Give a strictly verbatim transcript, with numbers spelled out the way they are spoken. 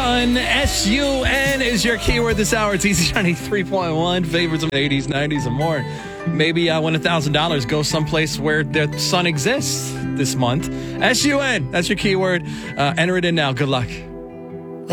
Sun, S U N is your keyword this hour. It's Easy ninety-three point one, favorites of the eighties, nineties, and more. Maybe uh, win one thousand dollars. Go someplace where the sun exists this month. S U N, that's your keyword. Uh, enter it in now. Good luck.